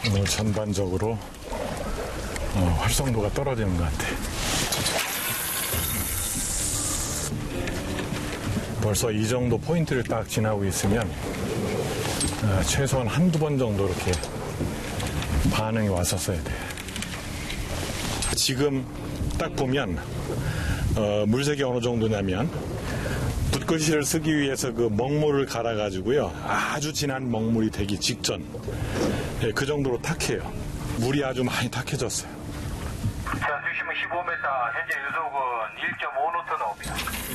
오늘 전반적으로 활성도가 떨어지는 것 같아. 벌써 이 정도 포인트를 딱 지나고 있으면 최소한 한두 번 정도 이렇게 반응이 왔었어야 돼. 지금 딱 보면 물색이 어느 정도냐면 붓글씨를 쓰기 위해서 그 먹물을 갈아가지고요, 아주 진한 먹물이 되기 직전, 그 정도로 탁해요. 물이 아주 많이 탁해졌어요. 자, 수심은 15m, 현재 유속은 1.5노트 나옵니다.